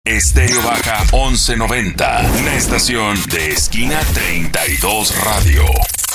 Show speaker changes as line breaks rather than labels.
Estéreo Baja 1190, una estación de Esquina 32 Radio.